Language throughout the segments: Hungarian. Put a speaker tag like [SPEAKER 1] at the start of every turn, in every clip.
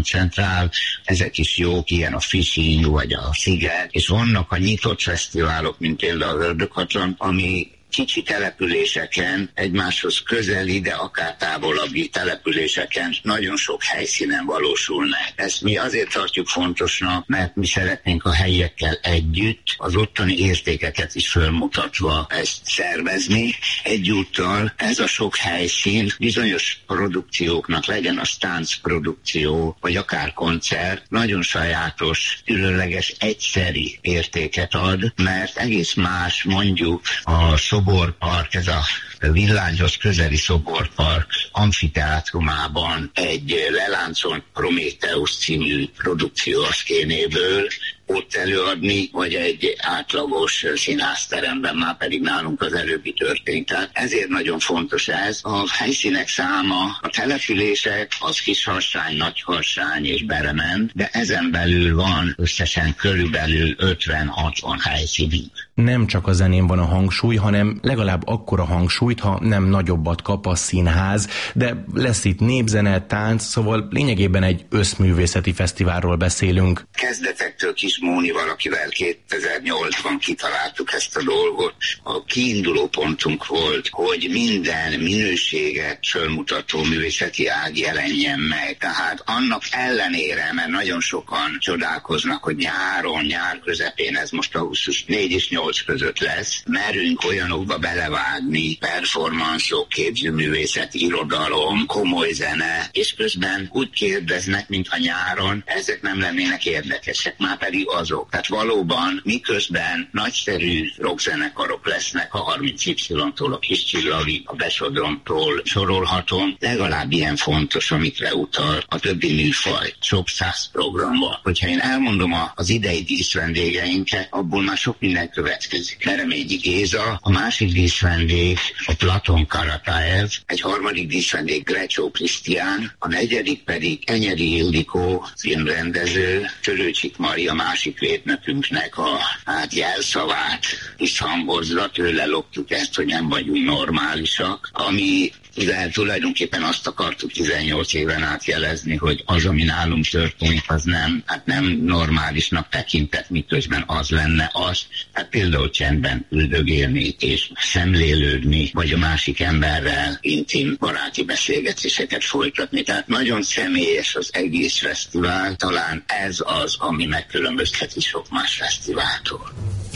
[SPEAKER 1] koncentrál, ezek is jók, ilyen a Fishing vagy a Sziget, és vannak a nyitott fesztiválok, mint például a Ördöghatlan, ami kicsi településeken, egymáshoz közeli, de akár távolabbi településeken nagyon sok helyszínen valósul meg. Ezt mi azért tartjuk fontosnak, mert mi szeretnénk a helyiekkel együtt az ottani értékeket is fölmutatva ezt szervezni. Egyúttal ez a sok helyszín bizonyos produkcióknak, legyen a táncprodukció, vagy akár koncert, nagyon sajátos, különleges, egyszeri értéket ad, mert egész más mondjuk a szoborpark, ez a villányhoz közeli szoborpark amfiteátrumában egy leláncolt Prométheusz című produkció a Szkénéből ott előadni, vagy egy átlagos színházteremben, már pedig nálunk az előbbi történt. Tehát ezért nagyon fontos ez. A helyszínek száma, a települések, az Kisharsány, Nagyharsány és Berement, de ezen belül van összesen körülbelül 50-60 helyszínünk.
[SPEAKER 2] Nem csak a zenén van a hangsúly, hanem legalább akkora hangsúlyt, ha nem nagyobbat kap a színház, de lesz itt népzene, tánc, szóval lényegében egy összművészeti fesztiválról beszélünk.
[SPEAKER 1] Kezdetektől Kis Mónival, akivel 2008-ban kitaláltuk ezt a dolgot, a kiinduló pontunk volt, hogy minden minőséget fölmutató művészeti ág jelenjen meg. Tehát annak ellenére, mert nagyon sokan csodálkoznak, hogy nyár közepén, ez most augusztus 4 és 8 között lesz, merünk olyanokba belevágni, performanszok, képzőművészet, irodalom, komoly zene, és közben úgy kérdeznek, mintha nyáron ezek nem lennének érdekesek, már pedig azok. Tehát valóban miközben nagyszerű rockzenekarok lesznek a 30Y-tól, a Kis Csillagig, a Besodromtól sorolhatom, legalább ilyen fontos, amikre utal a többi műfaj. Sok 100 program van. Hogyha én elmondom az idei díszvendégeinket, abból már sok minden következik. Bereményi Géza, a másik díszvendég a Platon Karataev, egy harmadik díszvendég Grecsó Krisztián, a negyedik pedig Enyeri Ildikó, filmrendező, Törőcsik Maria, másik védnökünknek a jelszavát is hangozza, tőle loptuk ezt, hogy nem vagyunk normálisak, ami tulajdonképpen azt akartuk 18 éven át jelezni, hogy az, ami nálunk történik, az nem normálisnak tekintett, miközben az lenne az. Hát például csendben üldögélni és szemlélődni, vagy a másik emberrel intim baráti beszélgetéseket folytatni. Tehát nagyon személyes az egész fesztivál, talán ez az, ami megkülönbözteti sok más fesztiváltól.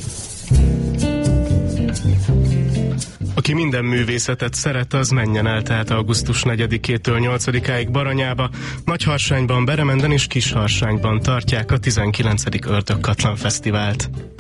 [SPEAKER 3] Aki minden művészetet szeret, az menjen el tehát augusztus 4-től 8-áig Baranyába. Nagyharsányban, Beremenden és Kisharsányban tartják a 19. Ördöghatlan Fesztivált.